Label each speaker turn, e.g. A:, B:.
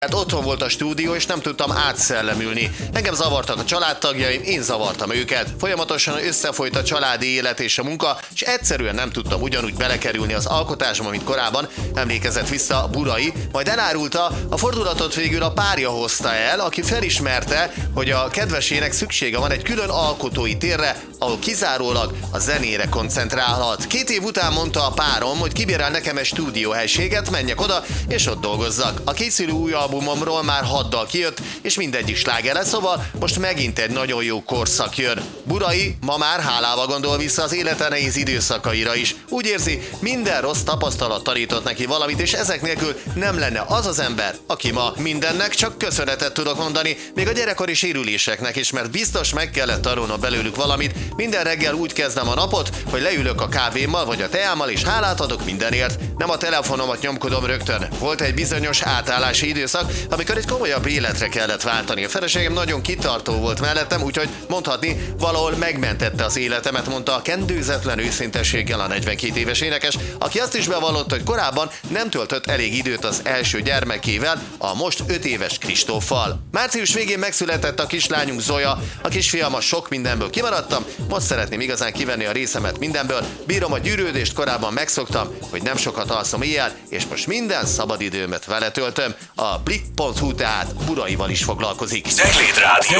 A: Hát otthon volt a stúdió, és nem tudtam átszellemülni. Engem zavartak a családtagjaim, én zavartam őket. Folyamatosan összefolyt a családi élet és a munka, és egyszerűen nem tudtam ugyanúgy belekerülni az alkotásba, mint korábban. Emlékezett vissza Burai, majd elárulta, a fordulatot végül a párja hozta el, aki felismerte, hogy a kedvesének szüksége van egy külön alkotói térre, ahol kizárólag a zenére koncentrálhat. 2 év után mondta a párom, hogy kibérel nekem egy stúdióhelységet, menjek oda, és ott dolgozzak. A készülő új albumomról már 6 dal kijött, és mindegyik sláger lesz, szóval most megint egy nagyon jó korszak jön. Burai ma már hálával gondol vissza az élete nehéz időszakaira is. Úgy érzi, minden rossz tapasztalat tanított neki valamit, és ezek nélkül nem lenne az az ember, aki ma mindennek csak köszönetet tudok mondani, még a gyerekkori sérüléseknek is, mert biztos meg kellett tanulnom belőlük valamit. Minden reggel úgy kezdem a napot, hogy leülök a kávémmal vagy a teámmal, és hálát adok mindenért. Nem a telefonomat nyomkodom rögtön. Volt egy bizonyos átállási időszak, amikor egy komolyabb életre kellett váltani. A feleségem nagyon kitartó volt mellettem, úgyhogy mondhatni, valahol megmentette az életemet, mondta a kendőzetlen őszintességgel a 42 éves énekes, aki azt is bevallotta, hogy korábban nem töltött elég időt az első gyermekével, a most 5 éves Kristóffal. Március végén megszületett a kislányunk Zoya, a kisfiam, a sok mindenből kimaradtam, most szeretném igazán kivenni a részemet mindenből, bírom a gyűrődést, korábban megszoktam, hogy nem sokat alszom éjjel, és most minden szabadidőmet vele töltöm. A Blik.hu tehát Buraival is foglalkozik.
B: Zegléd Rádió!